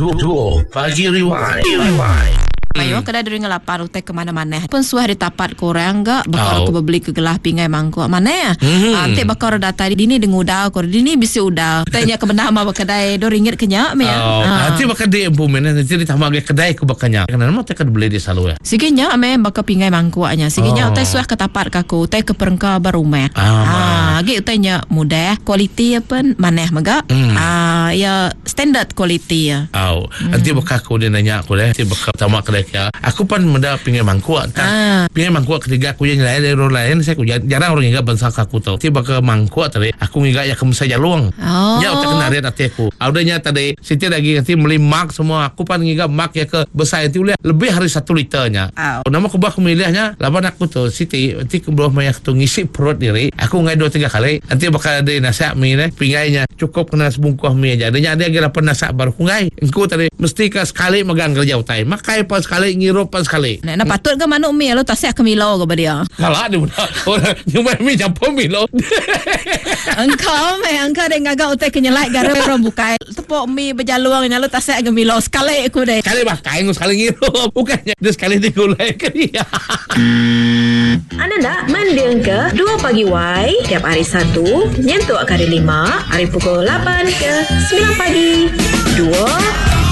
Duo Pagi Rewind. Ayo kada dering lapar utai ke mana-mana. Pun suah ditapat korang gak bakal ko beli ke gelah pingai mangkuk mana ya. Ante bakal data dini denguda kor dini bisi udah. Tanya ke benama bakadai RM2 kenyak me ya. Nanti bakal di implement nanti ditambah ke kedai ko bakanya. Karena nama tekan beli di selalu ya. Siginya ame bakal pingai mangkuknya. Siginya utai suah ketapat kaku utai ke perengka barumet. Gi utainya mudah quality apa maneh maga. Ya standard quality ya. Nanti bakal ko dia nanya aku deh. Nanti bakal tamak kedai ya. Aku pan menda pingai mangkuk kan. Pingai mangkuk ketiga aku yang lain dari orang lain saya jarang orang ingat bangsa aku tahu. Tiba ke mangkuk tadi aku ingat ya kamu saja luang. Ya utak kenarian hati aku. Audanya tadi Siti lagi nanti beli mak semua. Aku pan ingat mak ya ke besar itu lebih hari 1 liternya. Nama aku bah milihnya lawan aku tuh Siti nanti ke bawah banyak tuh ngisi perut diri. Aku ngai 2-3 kali. Nanti bakal ada nasi mie nih pingainya cukup kena sebungkus mie aja. Adanya dia kira pernah nasi baru ngai. Engkau tadi mesti ke sekali megang kerja utai. Makai pas sekali ngirup pas sekali. Nah, patut ke manuk mie lo tasik ke milo ke dia. Kalah dia benar. Orang mie campur milo. Engkau deh ngagak utai kenyelai gara orang bukai. Tepuk mie berjaluang nyalo tasik ke milo sekali aku deh. Sekali makai sekali ngirup. Bukannya dia sekali digulai ke dia. Anda nak mendengar ke 2 Pagi Y tiap hari Sabtu nyentuh hari 5 hari pukul 8 ke 9 pagi. 2